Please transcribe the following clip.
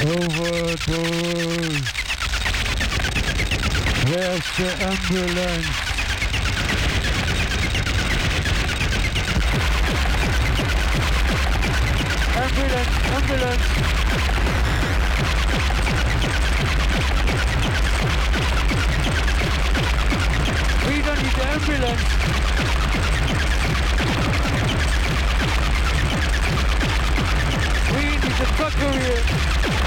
Overdose. Where's the ambulance? Ambulance, ambulance. We don't need the ambulance. We need the trucker here.